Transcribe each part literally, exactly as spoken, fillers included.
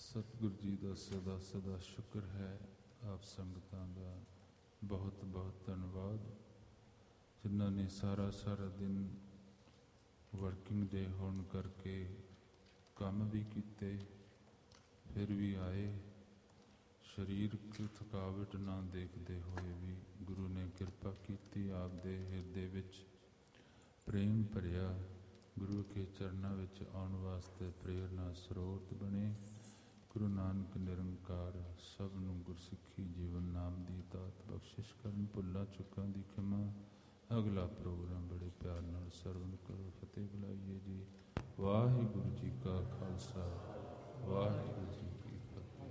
ਸਤਿਗੁਰੂ ਜੀ ਦਾ ਸਦਾ ਸਦਾ ਸ਼ੁਕਰ ਹੈ। ਆਪ ਸੰਗਤਾਂ ਦਾ ਬਹੁਤ ਬਹੁਤ ਧੰਨਵਾਦ, ਜਿਨ੍ਹਾਂ ਨੇ ਸਾਰਾ ਸਾਰਾ ਦਿਨ ਵਰਕਿੰਗ ਡੇ ਹੋਣ ਕਰਕੇ ਕੰਮ ਵੀ ਕੀਤੇ, ਫਿਰ ਵੀ ਆਏ। ਸਰੀਰਕ ਥਕਾਵਟ ਨਾ ਦੇਖਦੇ ਹੋਏ ਵੀ ਗੁਰੂ ਨੇ ਕਿਰਪਾ ਕੀਤੀ। ਆਪ ਦੇ ਹਿਰਦੇ ਵਿੱਚ ਪ੍ਰੇਮ ਭਰਿਆ, ਗੁਰੂ ਕੇ ਚਰਨਾਂ ਵਿੱਚ ਆਉਣ ਵਾਸਤੇ ਪ੍ਰੇਰਨਾ ਸਰੋਤ ਬਣੇ। ਗੁਰੂ ਨਾਨਕ ਨਿਰੰਕਾਰ ਸਭ ਨੂੰ ਗੁਰਸਿੱਖੀ ਜੀਵਨ ਨਾਮ ਦੀ ਦਾਤ ਬਖਸ਼ਿਸ਼ ਕਰਨ। ਭੁੱਲਾਂ ਚੁੱਕਾਂ ਦੀ ਖਿਮਾ। ਅਗਲਾ ਪ੍ਰੋਗਰਾਮ ਬੜੇ ਪਿਆਰ ਨਾਲ ਸਰਵਣ ਕਰੋ। ਫਤਿਹ ਬੁਲਾਈਏ ਜੀ। ਵਾਹਿਗੁਰੂ ਜੀ ਕਾ ਖਾਲਸਾ, ਵਾਹਿਗੁਰੂ ਜੀ ਕੀ ਫਤਿਹ।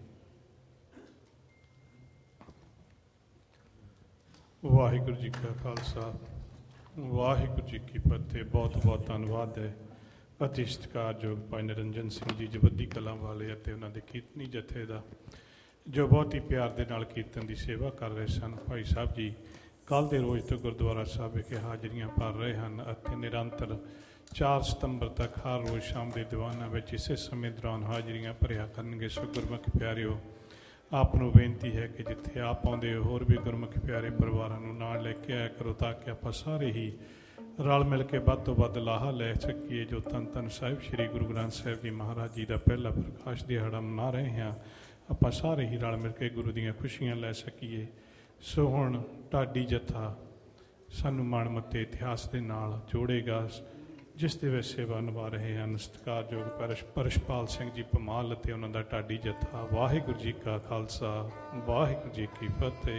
ਵਾਹਿਗੁਰੂ ਜੀ ਕਾ ਖਾਲਸਾ, ਵਾਹਿਗੁਰੂ ਜੀ ਕੀ ਫਤਿਹ। ਬਹੁਤ ਬਹੁਤ ਧੰਨਵਾਦ ਹੈ ਅਤੀ ਸਤਿਕਾਰਯੋਗ ਭਾਈ ਨਿਰੰਜਨ ਸਿੰਘ ਜੀ ਜਵੱਦੀ ਕਲਾਂ ਵਾਲੇ ਅਤੇ ਉਹਨਾਂ ਦੇ ਕੀਰਤਨੀ ਜਥੇ ਦਾ, ਜੋ ਬਹੁਤ ਹੀ ਪਿਆਰ ਦੇ ਨਾਲ ਕੀਰਤਨ ਦੀ ਸੇਵਾ ਕਰ ਰਹੇ ਸਨ। ਭਾਈ ਸਾਹਿਬ ਜੀ ਕੱਲ੍ਹ ਦੇ ਰੋਜ਼ ਤੋਂ ਗੁਰਦੁਆਰਾ ਸਾਹਿਬ ਵਿਖੇ ਹਾਜ਼ਰੀਆਂ ਭਰ ਰਹੇ ਹਨ ਅਤੇ ਨਿਰੰਤਰ ਚਾਰ ਸਤੰਬਰ ਤੱਕ ਹਰ ਰੋਜ਼ ਸ਼ਾਮ ਦੇ ਦੀਵਾਨਾਂ ਵਿੱਚ ਇਸੇ ਸਮੇਂ ਦੌਰਾਨ ਹਾਜ਼ਰੀਆਂ ਭਰਿਆ ਕਰਨਗੇ। ਸੋ ਗੁਰਮੁਖੀ ਪਿਆਰਿਓ, ਆਪ ਨੂੰ ਬੇਨਤੀ ਹੈ ਕਿ ਜਿੱਥੇ ਆਪ ਆਉਂਦੇ ਹੋ ਹੋਰ ਵੀ ਗੁਰਮੁਖੀ ਪਿਆਰੇ ਪਰਿਵਾਰਾਂ ਨੂੰ ਨਾਲ ਲੈ ਕੇ ਆਇਆ ਕਰੋ, ਤਾਂ ਕਿ ਆਪਾਂ ਸਾਰੇ ਹੀ ਰਲ ਮਿਲ ਕੇ ਵੱਧ ਤੋਂ ਵੱਧ ਲਾਹਾ ਲੈ ਸਕੀਏ। ਜੋ ਧੰਨ ਧੰਨ ਸਾਹਿਬ ਸ੍ਰੀ ਗੁਰੂ ਗ੍ਰੰਥ ਸਾਹਿਬ ਜੀ ਮਹਾਰਾਜ ਜੀ ਦਾ ਪਹਿਲਾ ਪ੍ਰਕਾਸ਼ ਦਿਹਾੜਾ ਮਨਾ ਰਹੇ ਹਾਂ, ਆਪਾਂ ਸਾਰੇ ਹੀ ਰਲ ਮਿਲ ਕੇ ਗੁਰੂ ਦੀਆਂ ਖੁਸ਼ੀਆਂ ਲੈ ਸਕੀਏ। ਸੋ ਹੁਣ ਢਾਡੀ ਜੱਥਾ ਸਾਨੂੰ ਮਾਣਮੱਤੇ ਇਤਿਹਾਸ ਦੇ ਨਾਲ ਜੋੜੇਗਾ, ਜਿਸ ਦੇ ਵਿੱਚ ਸੇਵਾ ਨਿਭਾ ਰਹੇ ਹਨ ਸਤਿਕਾਰਯੋਗ ਪਰਸ਼ ਪਰਸ਼ਪਾਲ ਸਿੰਘ ਜੀ ਪਮਾਲ ਅਤੇ ਉਹਨਾਂ ਦਾ ਢਾਡੀ ਜੱਥਾ। ਵਾਹਿਗੁਰੂ ਜੀ ਕਾ ਖਾਲਸਾ, ਵਾਹਿਗੁਰੂ ਜੀ ਕੀ ਫਤਿਹ।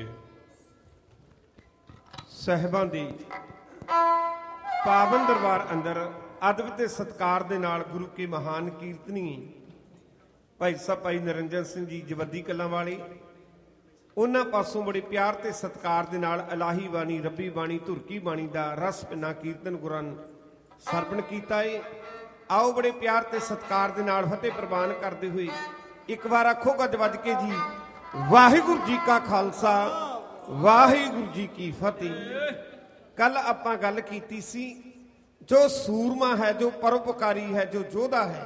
ਸਾਹਿਬਾਂ ਦੀ ਪਾਵਨ ਦਰਬਾਰ ਅੰਦਰ ਅਦਬ ਤੇ ਸਤਿਕਾਰ ਦੇ ਨਾਲ ਗੁਰੂ ਕੇ ਮਹਾਨ ਕੀਰਤਨੀ ਭਾਈ ਸਾਹਿਬ ਭਾਈ ਨਿਰੰਜਨ ਸਿੰਘ ਜੀ ਜਵੱਦੀ ਕਲਾਂ ਵਾਲੇ, ਉਹਨਾਂ ਪਾਸੋਂ ਬੜੇ ਪਿਆਰ ਤੇ ਸਤਿਕਾਰ ਦੇ ਨਾਲ ਇਲਾਹੀ ਬਾਣੀ, ਰੱਬੀ ਬਾਣੀ, ਧੁਰਕੀ ਬਾਣੀ ਦਾ ਰਸ ਪਿੰਨਾ ਕੀਰਤਨ ਗੁਰਾਂ ਸਰਵਣ ਕੀਤਾ ਏ। ਆਓ ਬੜੇ ਪਿਆਰ ਤੇ ਸਤਿਕਾਰ ਦੇ ਨਾਲ ਫਤਿਹ ਪ੍ਰਵਾਨ ਕਰਦੇ ਹੋਏ ਇੱਕ ਵਾਰ ਆਖੋ ਗੱਜ ਵੱਜ ਕੇ ਜੀ, ਵਾਹਿਗੁਰੂ ਜੀ ਕਾ ਖਾਲਸਾ, ਵਾਹਿਗੁਰੂ ਜੀ ਕੀ ਫਤਿਹ। ਕੱਲ ਆਪਾਂ ਗੱਲ ਕੀਤੀ ਸੀ, ਜੋ ਸੂਰਮਾ ਹੈ, ਜੋ ਪਰਉਪਕਾਰੀ ਹੈ, ਜੋ ਯੋਧਾ ਹੈ,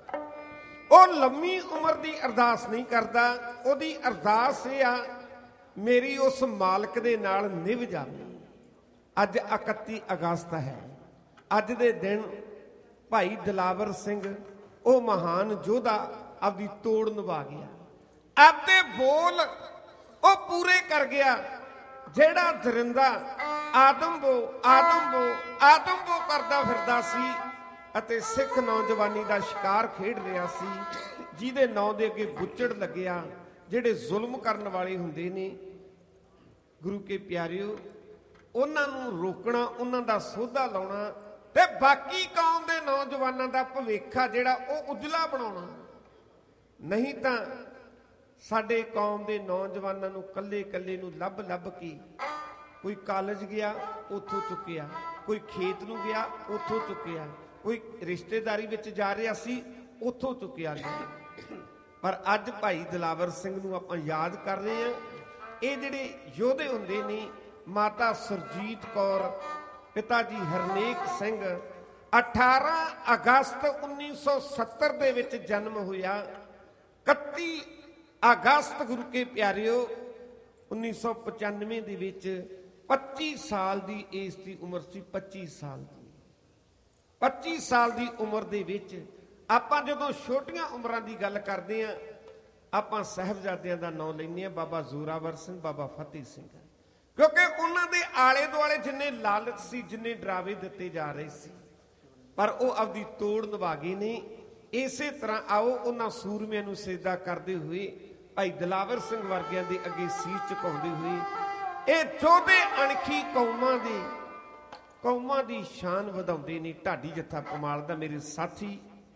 ਉਹ ਲੰਮੀ ਉਮਰ ਦੀ ਅਰਦਾਸ ਨਹੀਂ ਕਰਦਾ। ਉਹਦੀ ਅਰਦਾਸ ਇਹ ਆ, ਮੇਰੀ ਉਸ ਮਾਲਕ ਦੇ ਨਾਲ ਨਿਭ ਜਾਵੇ। ਅੱਜ ਇਕੱਤੀ ਅਗਸਤ ਹੈ। ਅੱਜ ਦੇ ਦਿਨ ਭਾਈ ਦਿਲਾਵਰ ਸਿੰਘ ਉਹ ਮਹਾਨ ਯੋਧਾ ਆਪਦੀ ਤੋੜ ਨਿਭਾ ਗਿਆ, ਆਪਦੇ ਬੋਲ ਉਹ ਪੂਰੇ ਕਰ ਗਿਆ। ਜਿਹੜਾ ਦਰਿੰਦਾ ਆਦਮਬੋ ਆਦਮਬੋ ਆਦਮਬੋ ਕਰਦਾ ਫਿਰਦਾ ਸੀ ਅਤੇ ਸਿੱਖ ਨੌਜਵਾਨੀ ਦਾ ਸ਼ਿਕਾਰ ਖੇਡ ਰਿਹਾ ਸੀ, ਜਿਹਦੇ ਨਾਂ ਦੇ ਅੱਗੇ ਬੁੱਚੜ ਲੱਗਿਆ। ਜਿਹੜੇ ਜ਼ੁਲਮ ਕਰਨ ਵਾਲੇ ਹੁੰਦੇ ਨੇ ਗੁਰੂ ਕੇ ਪਿਆਰਿਓ, ਉਹਨਾਂ ਨੂੰ ਰੋਕਣਾ, ਉਹਨਾਂ ਦਾ ਸੋਧਾ ਲਾਉਣਾ ਤੇ ਬਾਕੀ ਕੌਮ ਦੇ ਨੌਜਵਾਨਾਂ ਦਾ ਭਵਿੱਖ ਆ ਜਿਹੜਾ ਉਹ ਉਜਲਾ ਬਣਾਉਣਾ। ਨਹੀਂ ਤਾਂ ਸਾਡੇ ਕੌਮ ਦੇ ਨੌਜਵਾਨਾਂ ਨੂੰ ਕੱਲੇ ਕੱਲੇ ਨੂੰ ਲੱਭ ਲੱਭ ਕੇ, ਕੋਈ ਕਾਲਜ ਗਿਆ ਉੱਥੋਂ ਚੁੱਕਿਆ, ਕੋਈ ਖੇਤ ਨੂੰ ਗਿਆ ਉੱਥੋਂ ਚੁੱਕਿਆ, ਕੋਈ ਰਿਸ਼ਤੇਦਾਰੀ ਵਿੱਚ ਜਾ ਰਿਹਾ ਸੀ ਉੱਥੋਂ ਚੁੱਕਿਆ ਗਿਆ। ਪਰ ਅੱਜ ਭਾਈ ਦਿਲਾਵਰ ਸਿੰਘ ਨੂੰ ਆਪਾਂ ਯਾਦ ਕਰ ਰਹੇ ਹਾਂ। ਇਹ ਜਿਹੜੇ ਯੋਧੇ ਹੁੰਦੇ ਨੇ, ਮਾਤਾ ਸੁਰਜੀਤ ਕੌਰ, ਪਿਤਾ ਜੀ ਹਰਨੇਕ ਸਿੰਘ, ਅਠਾਰਾਂ ਅਗਸਤ ਉੱਨੀ ਸੌ ਸੱਤਰ ਦੇ ਵਿੱਚ ਜਨਮ ਹੋਇਆ। ਇਕੱਤੀ ਅਗਸਤ ਗੁਰੂ ਕੇ ਪਿਆਰਿਓ ਉੱਨੀ ਸੌ ਪਚਾਨਵੇਂ ਦੇ ਵਿੱਚ ਪੱਚੀ ਸਾਲ ਦੀ ਇਸ ਦੀ ਉਮਰ ਸੀ। ਪੱਚੀ ਸਾਲ ਦੀ ਪੱਚੀ ਸਾਲ ਦੀ ਉਮਰ ਦੇ ਵਿੱਚ ਆਪਾਂ ਜਦੋਂ ਛੋਟੀਆਂ ਉਮਰਾਂ ਦੀ ਗੱਲ ਕਰਦੇ ਹਾਂ, ਆਪਾਂ ਸਾਹਿਬਜ਼ਾਦਿਆਂ ਦਾ ਨਾਂ ਲੈਂਦੇ ਹਾਂ, ਬਾਬਾ ਜ਼ੋਰਾਵਰ ਸਿੰਘ, ਬਾਬਾ ਫਤਿਹ ਸਿੰਘ, ਕਿਉਂਕਿ ਉਹਨਾਂ ਦੇ ਆਲੇ ਦੁਆਲੇ ਜਿੰਨੇ ਲਾਲਚ ਸੀ, ਜਿੰਨੇ ਡਰਾਵੇ ਦਿੱਤੇ ਜਾ ਰਹੇ ਸੀ, ਪਰ ਉਹ ਆਪਦੀ ਤੋੜ ਨਿਭਾ ਗਏ ਨੇ। ਇਸੇ ਤਰ੍ਹਾਂ ਆਓ ਉਹਨਾਂ ਸੂਰਮਿਆਂ ਨੂੰ ਸਜਦਾ ਕਰਦੇ ਹੋਏ ਭਾਈ ਦਿਲਾਵਰ ਸਿੰਘ ਵਰਗਿਆਂ ਦੇ ਅੱਗੇ ਸੀਸ ਝੁਕਾਉਂਦੇ ਹੋਏ ਇਹ ਯੋਧੇ ਅਣਖੀ ਕੌਮਾਂ ਦੀ ਕੌਮਾਂ ਦੀ ਸ਼ਾਨ ਵਧਾਉਂਦੇ ਨੇ। ਢਾਡੀ ਜੱਥਾ ਪਮਾਲ ਦਾ ਮੇਰੇ ਸਾਥੀ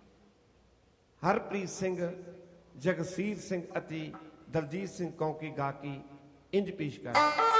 ਹਰਪ੍ਰੀਤ ਸਿੰਘ, ਜਗਸੀਰ ਸਿੰਘ ਅਤੇ ਦਲਜੀਤ ਸਿੰਘ ਕੌਂਕੇ ਗਾ ਕੇ ਇੰਜ ਪੇਸ਼ ਕਰ